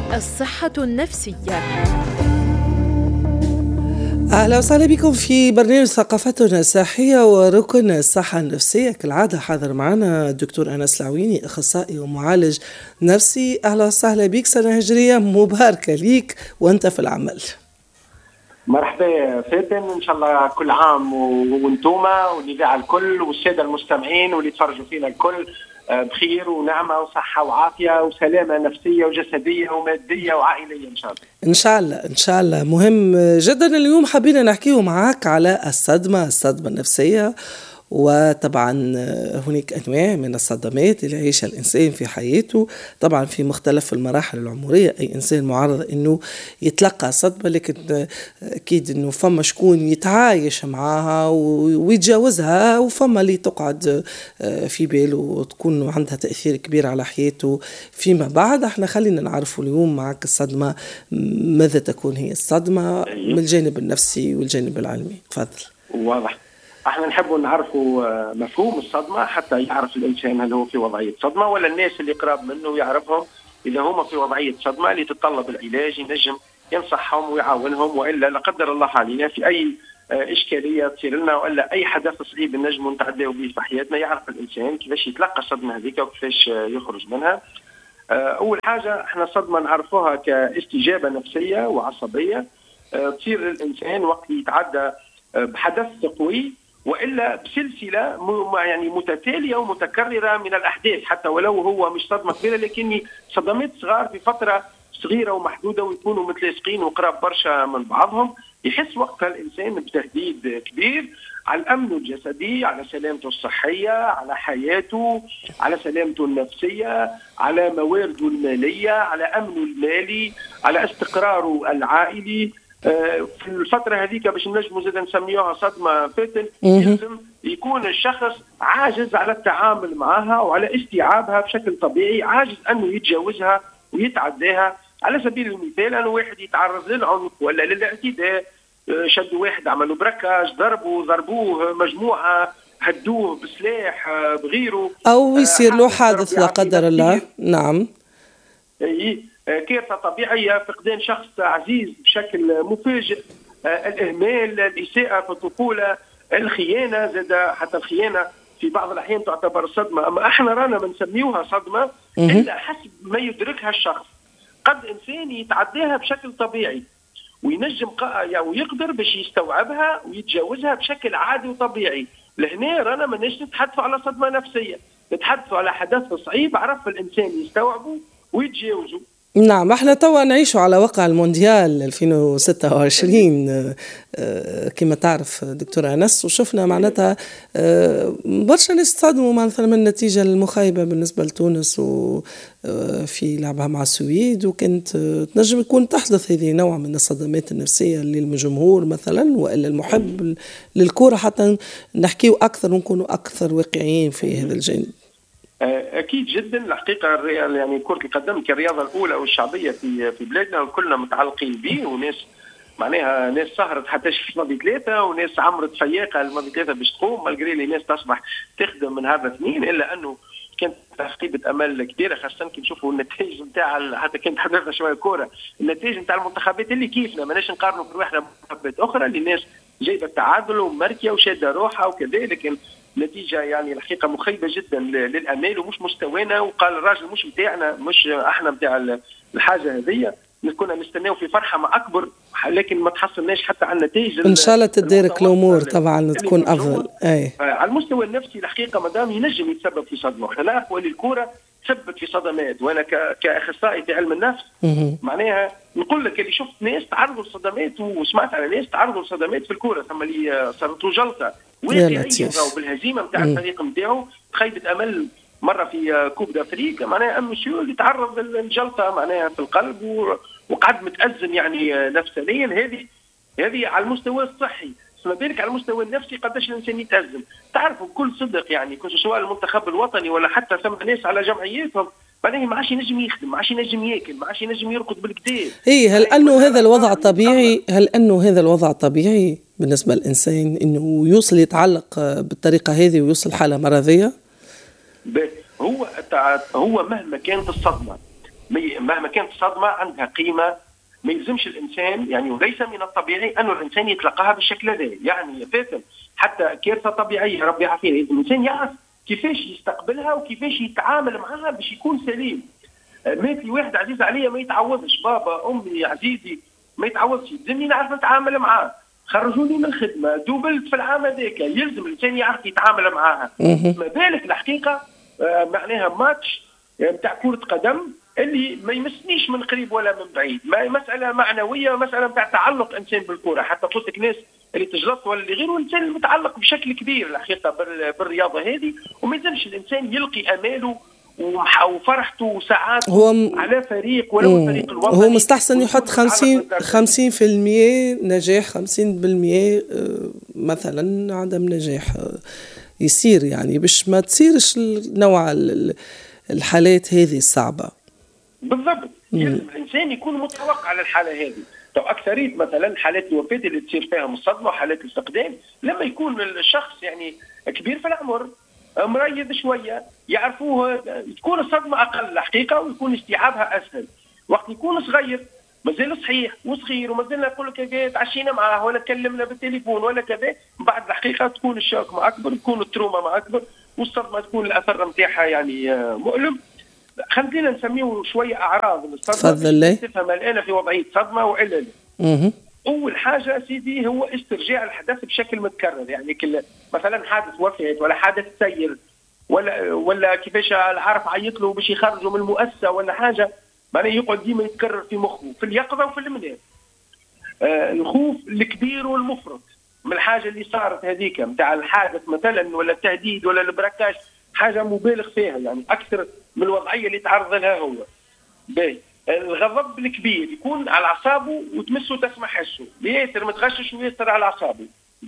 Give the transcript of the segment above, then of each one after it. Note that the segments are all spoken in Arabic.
الصحة النفسية. أهلا وسهلا بكم في برنامج ثقافتنا الصحية وركن الصحة النفسية. كالعادة حاضر معنا الدكتور أنس العويني، أخصائي ومعالج نفسي. أهلا وسهلا بك، سنة هجرية مباركة ليك وأنت في العمل. مرحبا فاتن، إن شاء الله كل عام وانتوما والإذاعة الكل والسادة المستمعين واللي يتفرجوا فينا الكل بخير ونعمة وصحة وعافية وسلامة نفسية وجسدية ومادية وعائلية إن شاء الله. إن شاء الله إن شاء الله. مهم جدا اليوم حبينا نحكيه معك على الصدمة النفسية. وطبعا هناك أنواع من الصدمات اللي يعيشها الإنسان في حياته، طبعا في مختلف المراحل العمرية. أي إنسان معرض أنه يتلقى صدمة، لكن أكيد أنه فما شكون يتعايش معها ويتجاوزها، وفما اللي تقعد في باله وتكون عندها تأثير كبير على حياته فيما بعد. احنا خلينا نعرفوا اليوم معك الصدمة ماذا تكون هي الصدمة من الجانب النفسي والجانب العلمي. تفضل. واضح. احنا نحب نعرفوا مفهوم الصدمة حتى يعرف الإنسان هل هو في وضعية صدمة، ولا الناس اللي قراب منه يعرفهم إذا هم في وضعية صدمة اللي تتطلب العلاج ينجم ينصحهم ويعاونهم، وإلا لا قدر الله علينا في أي إشكالية تصير لنا وإلا أي حدث صعيب نجم نتعداو به في حياتنا يعرف الإنسان كيفاش يتلقى الصدمة هذيك وكيفاش يخرج منها. أول حاجة احنا الصدمة نعرفوها كاستجابة نفسية وعصبية تصير للإنسان وقت يتعدى بحدث قوي وإلا بسلسلة يعني متتالية ومتكررة من الأحداث، حتى ولو هو مش صدمة كبيرة لكن صدمات صغار في فترة صغيرة ومحدودة ويكونوا متلاصقين وقراب برشا من بعضهم. يحس وقتها الإنسان بتهديد كبير على الأمن الجسدي، على سلامته الصحية، على حياته، على سلامته النفسية، على موارده المالية، على أمنه المالي، على استقراره العائلي. في الفترة هذيك باش نجموا زاد نسميوها صدمة فاتن، لازم يكون الشخص عاجز على التعامل معها وعلى استيعابها بشكل طبيعي، عاجز أنه يتجاوزها ويتعداها. على سبيل المثال أنه واحد يتعرض للعنف ولا للاعتداء، شدوا واحد عملوا بركاج، ضربوه مجموعة، هدوه بسلاح بغيره، أو يصير له حادث لا قدر الله. نعم، كارثة طبيعية، فقدان شخص عزيز بشكل مفاجئ، الإهمال، الإساءة في الطفولة، الخيانة، زاد حتى الخيانة في بعض الأحيان تعتبر صدمة، أما احنا رانا بنسميوها صدمة إلا حسب ما يدركها الشخص. قد إنسان يتعداها بشكل طبيعي وينجم ويقدر باش يستوعبها ويتجاوزها بشكل عادي وطبيعي. لهنا رانا ماناش نتحدثوا على صدمة نفسية، نتحدثوا على حدث صعيب عرف الإنسان يستوعبه ويتجاوزه. نعم، احنا توا نعيشوا على واقع المونديال 2026 كما تعرف دكتور أنس، وشفنا معناتها برشا ناس تصدموا مثلا من النتيجة المخيبة بالنسبة لتونس وفي لعبها مع السويد، وكانت تنجم يكون تحدث هذه نوع من الصدمات النفسية للجمهور مثلا وإلا المحب للكرة، حتى نحكيه أكثر ونكونوا أكثر واقعيين في هذا الجانب. أكيد جدا. الحقيقة يعني كرة القدم كالرياضة الأولى والشعبية في بلادنا وكلنا متعلقين به، وناس معناها ناس سهرت حتى الماضي 3 وناس عمرت فياقة الماضي 3 باش تقوم، مالغري لي ناس تصبح تخدم من هذا 2، إلا أنه كانت خيبة أمل كبيرة، خاصة كي نشوفوا النتائج نتاع حتى كانت حدثنا شوية كورة، النتائج نتاع المنتخبات اللي كيفنا ماناش نقارنوا بواحدة منتخبات أخرى اللي الناس جايبة التعادل وماركية وشادة روحها وكذا، لكن نتيجة يعني الحقيقة مخيبة جدا للأمال ومش مستوانا. وقال الراجل مش متاعنا، مش احنا متاع الحاجة هذه، كنا نستناو في فرحة ما أكبر لكن ما تحصلناش حتى على النتائج. إن شاء الله تدارك الأمور طبعا تكون أفضل. على المستوى النفسي الحقيقة مدام ينجم يتسبب في صدمة، احنا نعرفوا أن الكرة تثبت في صدمات، وأنا كأخصائي في علم النفس معناها نقول لك اللي شفت ناس تعرضوا لصدمات وسمعت على ناس تعرضوا لصدمات في الكرة، ثم اللي صارت له جلطة واقعية بالهزيمة نتاع الفريق نتاعو، خيبة أمل مرة في كوب دافريكا، معناها أمشيو اللي تعرض للجلطة معناها في القلب وقعد متأزم يعني نفسيا. هذه على المستوى الصحي، ما بالك على المستوى النفسي قداش الإنسان يتأزم. تعرفوا بكل صدق يعني كنت سواء المنتخب الوطني ولا حتى ثم ناس على جمعياتهم معناه ما عادش ينجم يخدم، ما عادش ينجم ياكل، ما عادش ينجم يرقد بالكدا. هل أنه هذا الوضع طبيعي بالنسبة للإنسان إنه يوصل يتعلق بالطريقة هذه ويوصل حالة مرضية؟ هو مهما كانت الصدمة مهما كانت الصدمه عندها قيمه. ما يلزمش الانسان يعني، وليس من الطبيعي انه الانسان يتلقاها بالشكل هذا. يعني فاتن حتى كارثه طبيعيه ربي يعافينا، الانسان يعرف كيفاش يستقبلها وكيفاش يتعامل معها باش يكون سليم. مات لي واحد عزيز عليا ما يتعوضش، بابا امي عزيزي ما يتعوضش، يلزمني نعرف نتعامل معاه. خرجوني من الخدمه، دوبلت في العام هذاك، يلزم الانسان يعرف يتعامل معاها. ما بالك الحقيقه معناها ماتش نتاع كره قدم اللي ما يمسنيش من قريب ولا من بعيد، ما مساله معنويه، مساله نتاع تعلق انسان بالكره. حتى قلت لك ناس اللي تجلط ولا اللي غيره، الانسان المتعلق بشكل كبير الحقيقه بالرياضه هذه، وما يلزمش الانسان يلقي اماله وفرحته وساعات على فريق ولو الفريق الوطني. هو مستحسن يحط 50% نجاح، 50% مثلا عدم نجاح يصير، يعني باش ما تصيرش نوع الحالات هذه الصعبة. بالضبط. يلزم الانسان يكون متوقع على الحاله هذه. تو اكثريه مثلا حالات الوفاه اللي تصير فيها الصدمه وحالات الفقدان لما يكون الشخص يعني كبير في العمر، مريض شويه، يعرفوه تكون الصدمه اقل الحقيقه ويكون استيعابها اسهل. وقت يكون صغير مازال صحيح وصغير ومازال نقول لك تعشينا معاه ولا تكلمنا بالتليفون ولا كذا، بعد الحقيقه تكون الشوك ما اكبر، تكون التروما ما اكبر، والصدمه تكون الاثر نتاعها يعني مؤلم. خلينا نسميه شويه اعراض الصدمه. تفضل. تفهم الان في وضعيه صدمه والا لا. اول حاجه سيدي هو استرجاع الحدث بشكل متكرر، يعني مثلا حادث وفاه ولا حادث سير ولا كيفاش العارف عيط له باش يخرجوا من المؤسسه ولا حاجه، معناه يقعد ديما يتكرر في مخه في اليقظه وفي المنام. الخوف الكبير والمفرط من الحاجه اللي صارت هذيك نتاع الحادث مثلا ولا التهديد ولا البراكاج، حاجه مبالغ فيها يعني اكثر من الوضعيه اللي تعرض لها هو. باهي. الغضب الكبير يكون على اعصابه وتمسه تسمع حسه، ياسر متغشش وياسر على اعصابه.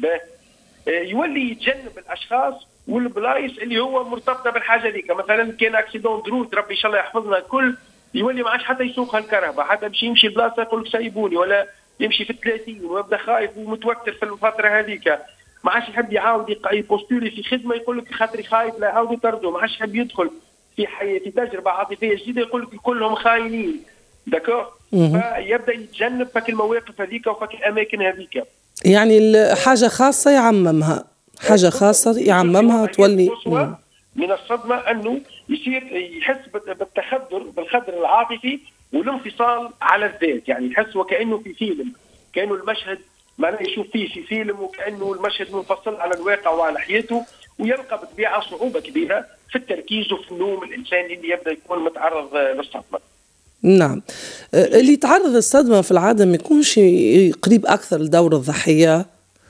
يولي يتجنب الاشخاص والبلايص اللي هو مرتبطه بالحاجه هذيك، مثلا كان اكسيدون درود ربي ان شاء الله يحفظنا الكل، يولي ما عادش حتى يسوق الكهرباء، حتى باش يمشي بلاصه يقول لك سايبوني، ولا يمشي في 30 ويبدا خايف ومتوتر في الفتره هذيك، ما عادش يحب يعاود يبوستوري في خدمه يقول لك خاطري خايف لا يعاود يطردوا، ما عادش يحب يدخل في تجربه عاطفيه جديده يقول لك كلهم خاينين. داكور. فيبدا يتجنب فك المواقف هذيك وفك الاماكن هذيك. يعني حاجه خاصه يعممها، حاجه خاصه يعممها تولي من الصدمه انه يصير يحس بالخدر العاطفي والانفصال على الذات، يعني يحس وكانه في فيلم، كانه المشهد معناه يشوف فيه في فيلم وكانه المشهد منفصل على الواقع وعلى حياته، ويلقى بطبيعه صعوبه كبيره في التركيز وفي النوم الانسان اللي يبدا يكون متعرض للصدمه. نعم. اللي يتعرض للصدمه في العاده ما يكونش قريب اكثر لدور الضحيه؟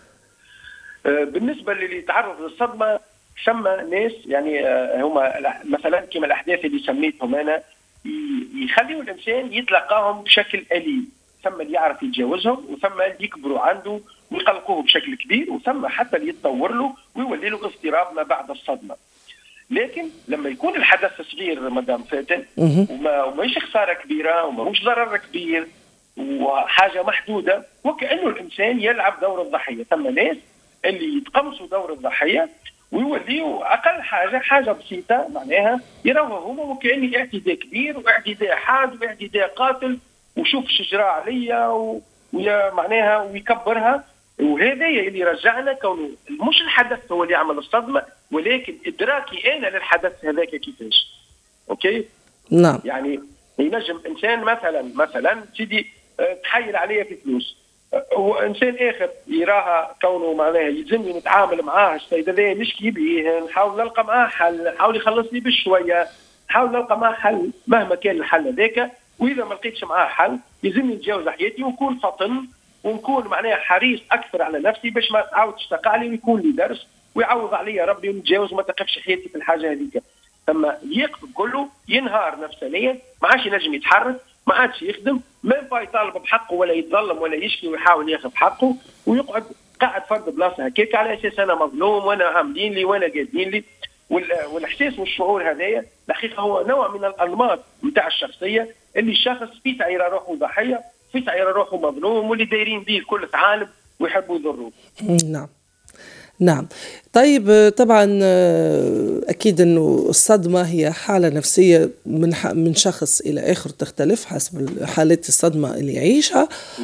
بالنسبه للي يتعرض للصدمه ثم ناس يعني هما مثلا كما الاحداث اللي سميتهم انا يخليوا الانسان يتلقاهم بشكل اليم، ثم اللي يعرف يتجاوزهم، وثم اللي يكبروا عنده ويقلقوه بشكل كبير، وثم حتى اللي يتطور له ويولي له اضطراب ما بعد الصدمه. لكن لما يكون الحدث صغير مدام فاتن وماهيش خساره كبيره وماهوش ضرر كبير وحاجه محدوده، وكانه الانسان يلعب دور الضحيه. ثم ناس اللي يتقمصوا دور الضحيه ويوليوا اقل حاجه بسيطه معناها يروها هما وكأنه اعتداء كبير واعتداء حاد واعتداء قاتل، وشوف شجره عليا معناها ويكبرها. وهذا اللي يرجعنا كونه مش الحدث هو اللي يعمل الصدمه، ولكن ادراكي انا للحدث هذاك كيفاش. اوكي؟ نعم. يعني ينجم انسان مثلا سيدي تحيل عليا في فلوس، وانسان اخر يراها كونه معناها يلزمني نتعامل معاه، السيد هذا نشكي به، نحاول نلقى معاه حل، نحاول يخلصني بشويه، نحاول نلقى معاه حل مهما كان الحل هذاك، واذا ما لقيتش معاه حل يلزمني نتجاوز حياتي ونكون فطن ونكون معناها حريص اكثر على نفسي باش ما تعاودش تقع لي ويكون لي درس ويعوض عليا ربي ونتجاوز وما تقفش حياتي في الحاجه هذيك. ثم يقف كله ينهار نفسيا، ما عادش ينجم يتحرك، ما عادش يخدم، ما ينفع يطالب بحقه ولا يتظلم ولا يشكي ويحاول ياخذ حقه، ويقعد قاعد فرد بلاصه هكاك على اساس انا مظلوم وانا عاملين لي وانا قادين لي. والاحساس والشعور هذايا الحقيقه هو نوع من الانماط نتاع الشخصيه اللي الشخص في تعير روحه ضحيه، في تعير روحه مظلوم، واللي دايرين به الكل ثعالب ويحبوا يضروه. نعم. طيب طبعا أكيد أنه الصدمة هي حالة نفسية من شخص إلى آخر تختلف حسب حالة الصدمة اللي يعيشها.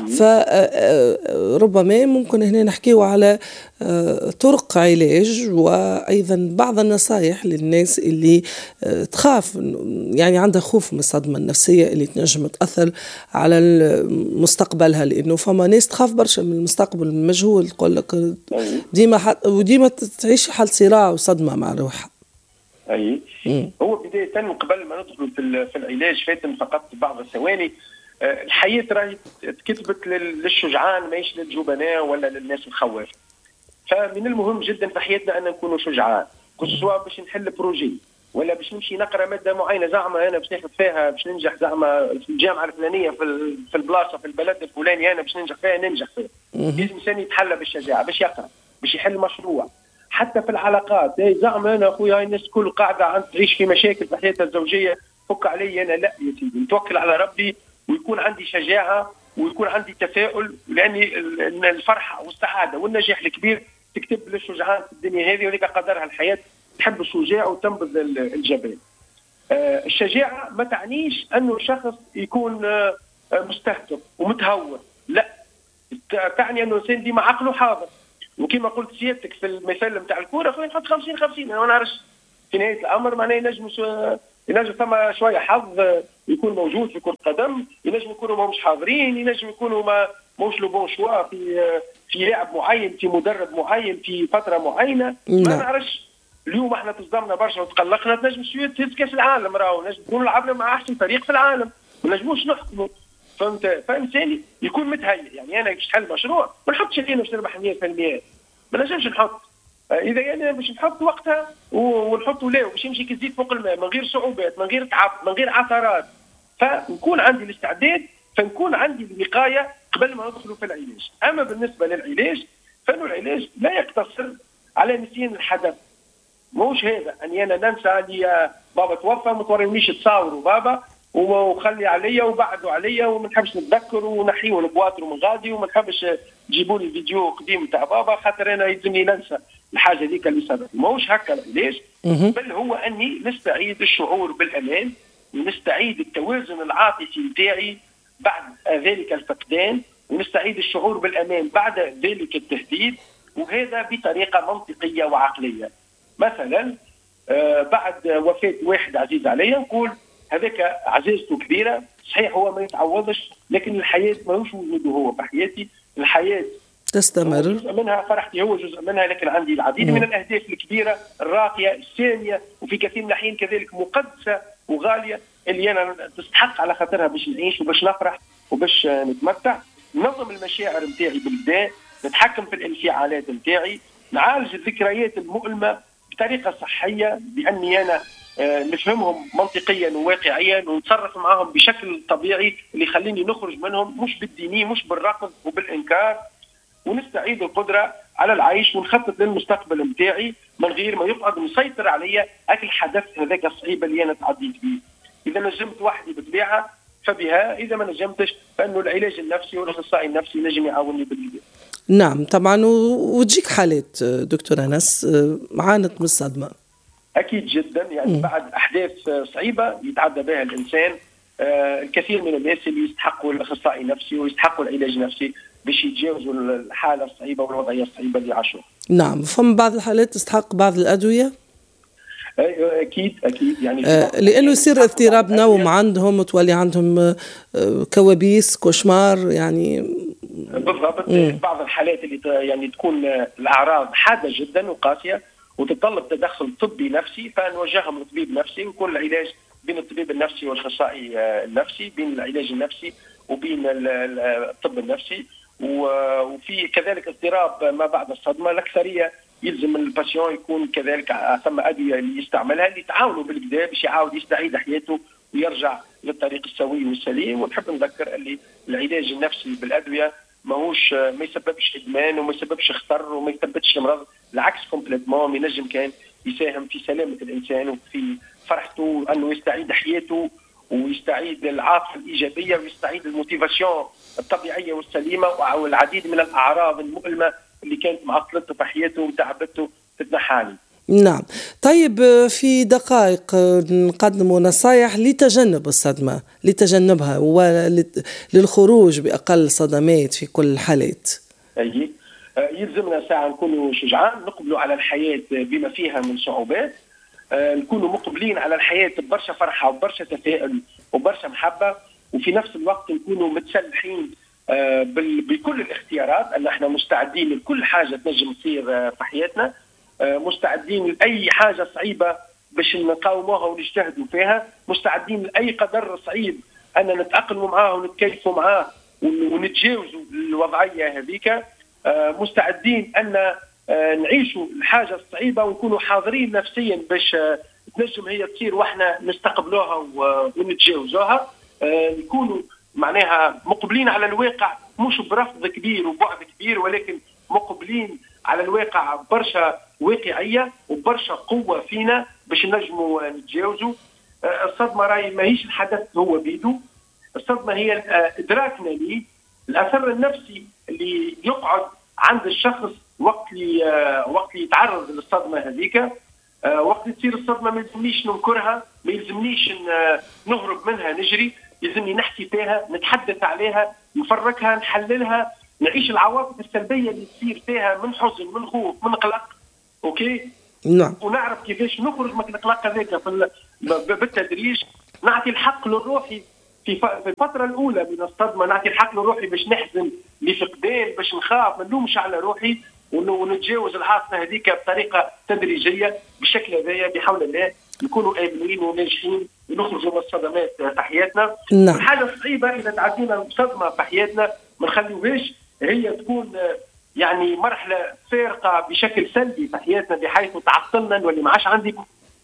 فربما ممكن هنا نحكيه على طرق علاج وأيضا بعض النصائح للناس اللي تخاف، يعني عندها خوف من الصدمة النفسية اللي تنجم تأثر على مستقبلها، لأنه فما ناس تخاف برشا من المستقبل المجهول، تقول لك وديما تعيش حال صراع وصدمة مع روحها. أي هو بداية قبل ما ندخل في العلاج فاتن فقط بعض الثواني. الحياة راهي تكتبت للشجعان ماهيش للجبناء ولا للناس الخواف. فمن المهم جدا في حياتنا أن نكون شجعان، سواء باش نحل بروجي ولا باش نمشي نقرا ماده معينه، زعما انا باش ناخذ فيها باش ننجح، زعما في الجامعه الفلانيه في البلاصه في البلد الفلاني انا باش ننجح فيها ننجح فيها. لازم الانسان يتحلى بالشجاعه باش يقرا باش يحل مشروع. حتى في العلاقات زعما انا اخويا الناس الكل قاعده تعيش في مشاكل في حياتها الزوجيه، فك علي انا، لا يا سيدي نتوكل على ربي ويكون عندي شجاعه ويكون عندي تفاؤل، لاني الفرحه والسعاده والنجاح الكبير تكتب للشجعان في الدنيا هذه، وذيك قدرها الحياه، تحب الشجاع وتنبذ الجبان. الشجاعه ما تعنيش انه شخص يكون مستهتر ومتهور، لا، تعني انه الانسان ديما عقله حاضر. وكما قلت سيادتك في المثال نتاع الكوره، خلينا نحط 50-50، انا ما نعرفش في نهايه الامر معناه ينجم ثم شويه حظ يكون موجود في كره قدم، ينجم يكونوا ماهمش حاضرين، ينجم يكونوا ماهوش لو بون شوا في لاعب معين، في مدرب معين، في فتره معينه، ما نعرفش. اليوم احنا تصدمنا برشا وتقلقنا، تنجم شويه تهز كاس العالم، راهو نجم نكونوا لعبنا مع احسن فريق في العالم، ما نجموش نحكموا. فهمتني؟ يكون متهيئ. يعني انا باش نحل مشروع ما نحطش علينا باش نربح 100%، ما نجمش نحط. اذا يعني باش نحط وقتها ونحطوا له باش يمشي كزيت فوق الماء، من غير صعوبات، من غير تعب، من غير عثرات. فنكون عندي الاستعداد، فنكون عندي الوقايه قبل ما ندخلوا في العلاج. اما بالنسبه للعلاج فانه العلاج لا يقتصر على نسيان الحدث. موش هذا اني انا ننسى لي بابا توفى ما تورينيش تصاوروا بابا وخلي عليا وبعدوا عليا وما نحبش نتذكر ونحيوا البواطر من غادي وما نحبش تجيبوا لي فيديو قديم تاع بابا خاطر انا يلزمني ننسى الحاجه ذيك اللي صارت. موش هكا العلاج، بل هو اني نستعيد الشعور بالامان ونستعيد التوازن العاطفي نتاعي بعد ذلك الفقدان، ونستعيد الشعور بالامان بعد ذلك التهديد، وهذا بطريقه منطقيه وعقليه. مثلا بعد وفاه واحد عزيز عليا نقول هذاك عزيزته كبيره، صحيح هو ما يتعوضش، لكن الحياه ماهوش وجوده هو في حياتي، الحياه تستمر، جزء منها فرحتي هو جزء منها، لكن عندي العديد من الاهداف الكبيره الراقيه الساميه وفي كثير من الاحيان كذلك مقدسه وغاليه اللي انا تستحق على خاطرها باش نعيش وباش نفرح وباش نتمتع. ننظم المشاعر نتاعي بالبداء، نتحكم في الانفعالات نتاعي، نعالج الذكريات المؤلمه بطريقه صحيه باني انا نفهمهم منطقيا وواقعيا ونتصرف معهم بشكل طبيعي اللي يخليني نخرج منهم، مش بالديني مش بالرفض وبالانكار، ونستعيد القدره على العيش ونخطط للمستقبل نتاعي من غير ما يقعد مسيطر عليا اكل حدث هذاك الصعيب اللي انا تعديت به. اذا نجمت وحدي بطبيعه فبها، اذا ما نجمتش فانه العلاج النفسي والاخصائي النفسي نجم يعاوني بالبدايه. نعم طبعا. وتجيك حالات دكتور أنس عانت من الصدمة أكيد جدا، يعني بعد أحداث صعيبة يتعدى بها الإنسان، الكثير من الناس اللي يستحقوا الأخصائي النفسي ويستحقوا العلاج النفسي باش يتجاوزوا الحالة الصعيبة والوضعية الصعيبة اللي عاشوها. نعم، فما بعض الحالات تستحق بعض الأدوية؟ أكيد يعني لأنه يصير اضطراب نوم عندهم وتولي عندهم كوابيس كوشمار يعني. بالضبط. بعض الحالات اللي يعني تكون الأعراض حادة جدا وقاسية وتتطلب تدخل طبي نفسي، فنوجههم لطبيب نفسي، ويكون العلاج بين الطبيب النفسي والأخصائي النفسي، بين العلاج النفسي وبين الطب النفسي. وفي كذلك اضطراب ما بعد الصدمة، الأكثرية يلزم الباسيون يكون كذلك ثم أدوية اللي يستعملها اللي تعاونوا بالكدا باش يعاود يستعيد حياته ويرجع للطريق السوي والسليم. ونحب نذكر اللي العلاج النفسي بالأدوية ما يسببش ادمان وما يسببش خطر وما يثبتش المرض، العكس كومبليتمون، ينجم كان يساهم في سلامه الانسان وفي فرحته انه يستعيد حياته ويستعيد العاطفه الايجابيه ويستعيد الموتيفاسيون الطبيعيه والسليمه، والعديد من الاعراض المؤلمه اللي كانت معطلته في حياته وتعبته تتنحالي. نعم. طيب في دقائق نقدم نصائح لتجنب الصدمة، لتجنبها وللخروج بأقل صدمات في كل الحالات. أي يلزمنا ساعة نكونوا شجعان، نقبلوا على الحياة بما فيها من صعوبات، نكونوا مقبلين على الحياة ببرشا فرحة وبرشا تفاؤل وبرشا محبة، وفي نفس الوقت نكونوا متسلحين بكل الاختيارات، أن احنا مستعدين لكل حاجة تنجم تصير في حياتنا، مستعدين لأي حاجة صعيبة باش نقاوموها ونجتهدوا فيها، مستعدين لأي قدر صعيب أن نتأقلموا معاه ونتكيفوا معاه ونتجاوزوا الوضعية هذيك، مستعدين أن نعيشوا الحاجة الصعيبة ونكونوا حاضرين نفسيا باش تنجم هي تصير واحنا نستقبلوها ونتجاوزوها، نكونوا معناها مقبلين على الواقع، مش برفض كبير وبعد كبير، ولكن مقبلين على الواقع برشا واقعية وبرشا قوة فينا باش نجموا نتجاوزوا. الصدمة راي ماهيش الحدث هو بيدو، الصدمة هي إدراكنا ليه، الأثر النفسي اللي يقعد عند الشخص وقت اللي يتعرض للصدمة هذيك. وقت تصير الصدمة ما يلزمنيش ننكرها، ما يلزمنيش نهرب منها نجري، يلزمني نحكي فيها، نتحدث عليها، نفركها، نحللها، نعيش العواطف السلبية اللي تصير فيها من حزن، من خوف، من قلق، أوكي؟ نعم. ونعرف كيفاش نخرج من القلق هذاك بالتدريج، نعطي الحق للروحي في الفترة الأولى من الصدمة، نعطي الحق لروحي باش نحزن لفقدان، باش نخاف، ما نلومش على روحي، ونتجاوز العاصفة هذيك بطريقة تدريجية بالشكل هذايا بحول الله، نكونوا آمنين وناجحين ونخرجوا من الصدمات في حياتنا. نعم. الحاجة الصعيبة إذا تعدينا صدمة في حياتنا ما نخليوهاش هي تكون يعني مرحلة فارقة بشكل سلبي في حياتنا بحيث تعطلنا واللي ما عادش عندي.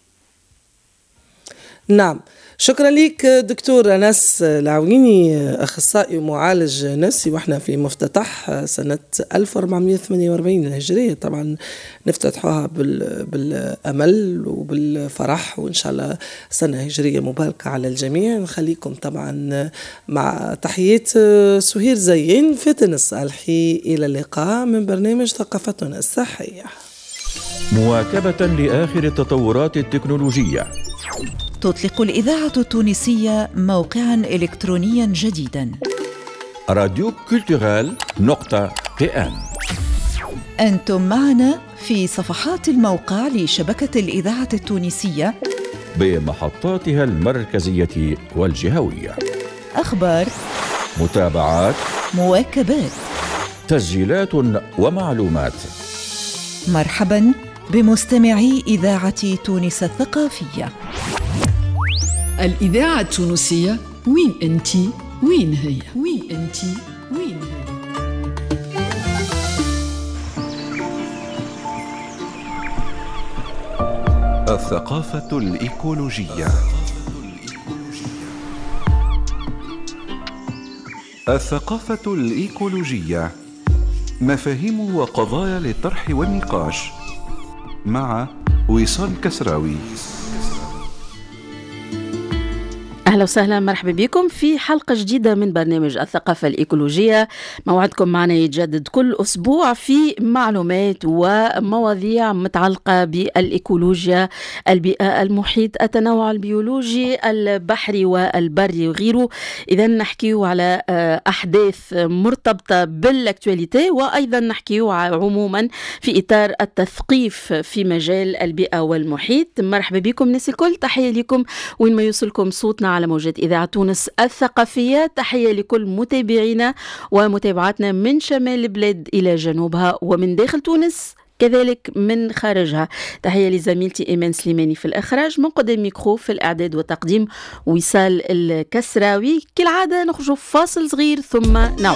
نعم، شكرا لك دكتور أنس العويني، أخصائي معالج نفسي، وإحنا في مفتتح سنة 1448 الهجرية، طبعا نفتتحها بالأمل وبالفرح، وإن شاء الله سنة هجرية مباركة على الجميع. نخليكم طبعا مع تحيات سهير زين، فاتن الصالحي، إلى اللقاء من برنامج ثقافتنا الصحية. مواكبة لآخر التطورات التكنولوجية، تطلق الإذاعة التونسية موقعاً إلكترونياً جديداً، radioculturel.tn. أنتم معنا في صفحات الموقع لشبكة الإذاعة التونسية بمحطاتها المركزية والجهوية، أخبار، متابعات، مواكبات، تسجيلات ومعلومات. مرحباً بمستمعي إذاعة تونس الثقافية. الإذاعة التونسية، وين أنتي؟ وين هي؟ وين أنتي؟ وين هي؟ الثقافة الإيكولوجية. الثقافة الإيكولوجية مفاهيم وقضايا للطرح والنقاش، مع وصال كسراوي. أهلا وسهلا، مرحبا بكم في حلقة جديدة من برنامج الثقافة الإيكولوجية. موعدكم معنا يتجدد كل أسبوع في معلومات ومواضيع متعلقة بالإيكولوجيا، البيئة، المحيط، التنوع البيولوجي البحري والبري وغيره. إذا نحكيو على أحداث مرتبطة بالاكتواليتي، وأيضا نحكيو عموما في إطار التثقيف في مجال البيئة والمحيط. مرحبا بكم ناس الكل، تحية لكم وين ما يوصلكم صوتنا على موجة إذاعة تونس الثقافية. تحية لكل متابعينا ومتابعاتنا من شمال البلاد إلى جنوبها، ومن داخل تونس كذلك من خارجها. تحية لزميلتي إيمان سليماني في الإخراج، من قدام ميكرو في الإعداد والتقديم وصال الكسراوي. كالعادة نخرج فاصل صغير ثم نعود.